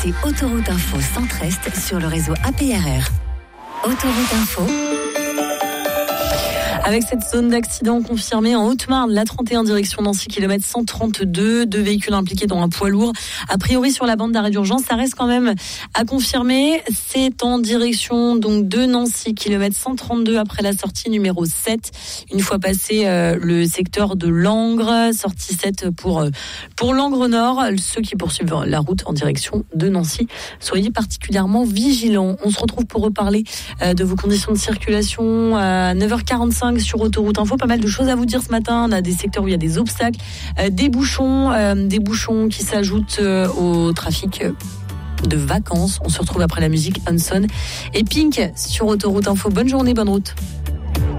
écoutez Autoroute Info Centre-Est sur le réseau APRR. Autoroute Info. Avec cette zone d'accident confirmée en Haute-Marne, la 31 direction Nancy, kilomètre 132, 2 véhicules impliqués dans un poids lourd. A priori sur la bande d'arrêt d'urgence, ça reste quand même à confirmer. C'est en direction donc de Nancy, kilomètre 132 après la sortie numéro 7. Une fois passé le secteur de Langres, sortie 7 pour Langres Nord. Ceux qui poursuivent la route en direction de Nancy, soyez particulièrement vigilants. On se retrouve pour reparler de vos conditions de circulation à 9h45 sur Autoroute Info. Pas mal de choses à vous dire ce matin. On a des secteurs où il y a des obstacles, des bouchons qui s'ajoutent au trafic de vacances. On se retrouve après la musique Hanson et Pink sur Autoroute Info. Bonne journée, bonne route.